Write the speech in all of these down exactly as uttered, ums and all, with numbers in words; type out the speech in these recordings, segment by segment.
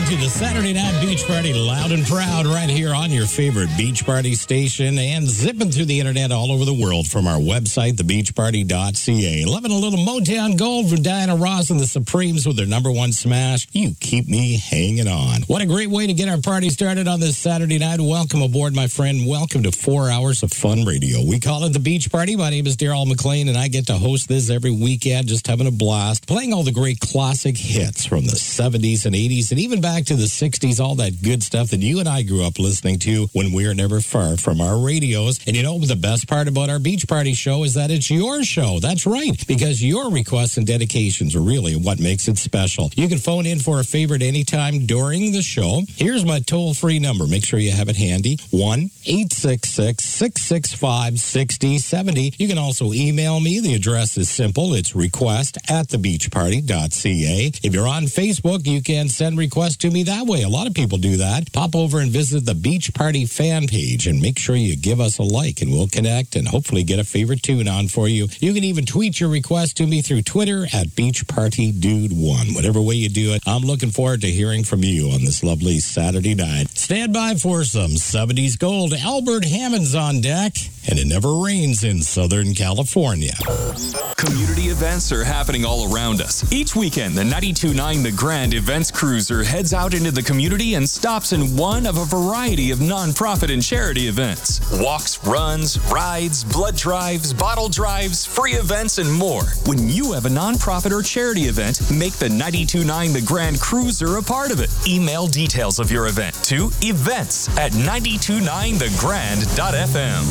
listening to the Saturday Night Beach Party loud and proud right here on your favorite Beach Party station and zipping through the internet all over the world from our website, the beach party dot c a. Loving a little Motown Gold from Diana Ross and the Supremes with their number one smash, You Keep Me Hanging On. What a great way to get our party started on this Saturday night. Welcome aboard, my friend. Welcome to four hours of fun radio. We call it the Beach Party. My name is Daryl McLean, and I get to host this every weekend, just having a blast, playing all the great classic hits from the seventies and eighties and even back to the sixties, all that good stuff that you and I grew up listening to when we were never far from our radios. And you know, the best part about our Beach Party show is that it's your show. That's right, because your requests and dedications are really what makes it special. You can phone in for a favorite anytime during the show. Here's my toll-free number. Make sure you have it handy. one eight six six, six six five, six zero seven zero. You can also email me. The address is simple. It's request at the beach party dot c a. If you're on Facebook, you can send requests to me that way. A lot of people do that. Pop over and visit the Beach Party fan page and make sure you give us a like, and we'll connect and hopefully get a favorite tune on for you. You can even tweet your request to me through Twitter at Beach Party Dude one. Whatever way you do it, I'm looking forward to hearing from you on this lovely Saturday night. Stand by for some seventies gold. Albert Hammond's on deck, and it never rains in Southern California. Community events are happening all around us. Each weekend, the ninety-two point nine The Grand Events Cruiser heads out into the community and stops in one of a variety of nonprofit and charity events. Walks, runs, rides, blood drives, bottle drives, free events, and more. When you have a nonprofit or charity event, make the ninety-two point nine The Grand Cruiser a part of it. Email details of your event to events at nine two nine the grand dot f m.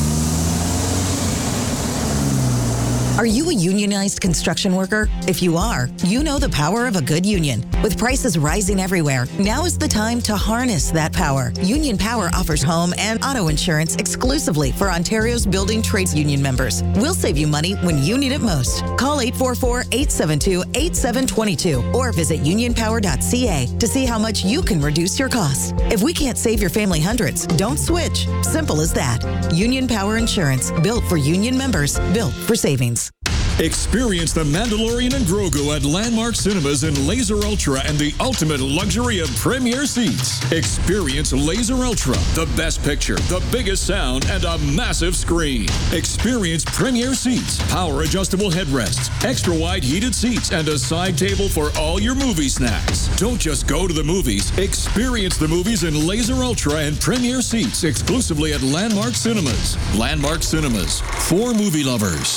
Are you a unionized construction worker? If you are, you know the power of a good union. With prices rising everywhere, now is the time to harness that power. Union Power offers home and auto insurance exclusively for Ontario's building trades union members. We'll save you money when you need it most. Call eight four four, eight seven two, eight seven two two or visit union power dot c a to see how much you can reduce your costs. If we can't save your family hundreds, don't switch. Simple as that. Union Power Insurance, built for union members, built for savings. Experience The Mandalorian and Grogu at Landmark Cinemas in Laser Ultra and the ultimate luxury of premier seats. Experience Laser Ultra, the best picture, the biggest sound, and a massive screen. Experience premier seats, power adjustable headrests, extra wide heated seats, and a side table for all your movie snacks. Don't just go to the movies. Experience the movies in Laser Ultra and premier seats exclusively at Landmark Cinemas. Landmark Cinemas, for movie lovers.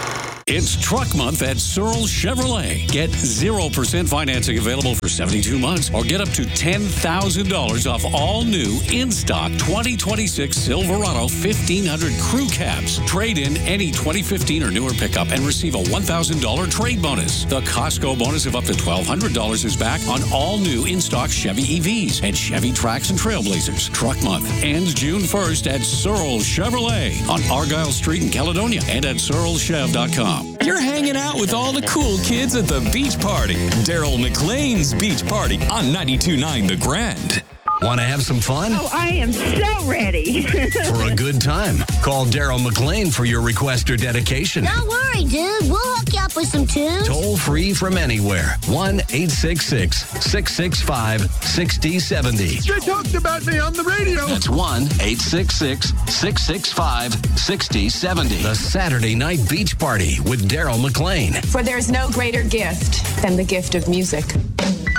It's Truck Month at Searle Chevrolet. Get zero percent financing available for seventy-two months or get up to ten thousand dollars off all new in-stock twenty twenty-six Silverado fifteen hundred crew cabs. Trade in any twenty fifteen or newer pickup and receive a one thousand dollars trade bonus. The Costco bonus of up to twelve hundred dollars is back on all new in-stock Chevy E Vs and Chevy Trax and Trailblazers. Truck Month ends June first at Searle Chevrolet on Argyle Street in Caledonia and at searle chev dot com. You're hanging out with all the cool kids at the Beach Party. Daryl McLean's Beach Party on ninety-two point nine The Grand. Want to have some fun? Oh, I am so ready. For a good time, call Daryl McLean for your request or dedication. Don't worry, dude. We'll hook you up with some tunes. Toll free from anywhere. one eight six six, six six five, six zero seven zero. They talked about me on the radio. That's one eight six six, six six five, six zero seven zero. The Saturday Night Beach Party with Daryl McLean. For there's no greater gift than the gift of music.